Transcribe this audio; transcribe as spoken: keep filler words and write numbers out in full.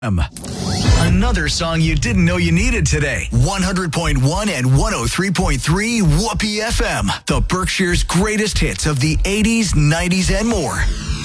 Um, Another song you didn't know you needed today. one hundred point one and one oh three point three Whoopee F M. The Berkshire's greatest hits of the eighties, nineties, and more.